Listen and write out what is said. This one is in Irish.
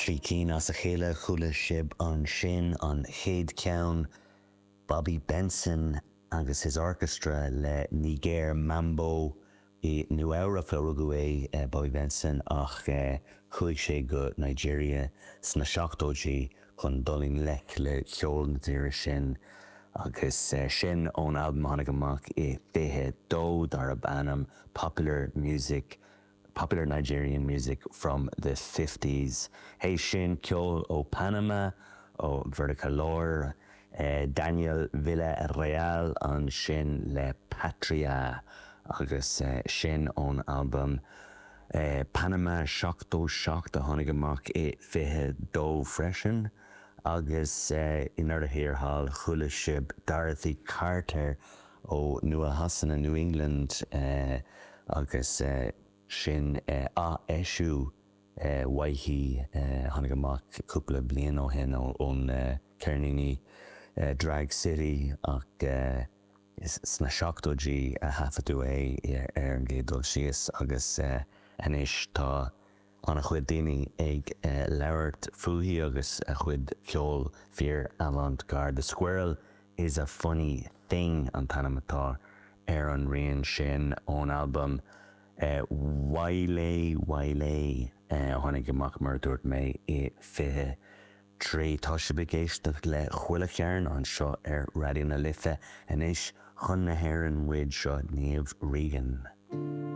trí cín as a chéile chuala sib an sin an chéad ceann Bobby Benson agus his orchestra le Niger Mambo I nuaire flóragu é Bobby Benson ach chuig sé go Nigeria sna seachtóidí chun dulín lech le cheol na tíre sin agus sin ón album tháinig amach I fiche dó dar banam popular Nigerian music from the 50s. Hey sin ceol ó Panama ó Verticalor Daniel Villarreal an sin le Patria agus sin ón album Panama Seachtó Seacht a tháinig amach I fiche dó freisin agus inar a híorthal chuala sib Dorothy Carter ó Nua-Hassan in New England agus sin a eisiú waithí tháinig amach cúpla bliain ó hin ón Carnini Drag City ach sna seachtóidí a hafaú é ar an gcéaddul síos agus inis tá an a chuid daoine ag labhairt fuaithe agus a chuid ceol fear avant-garde. The squirrel is a funny thing an tanamatá ar an rion sin ón album Wailé tháinig amach mar dúirt mé I fiche trí tá sé begéisteach le chuile chearn an seo ar Radio na Lithe inis chun na hÉireann muid seo Niamh Regan.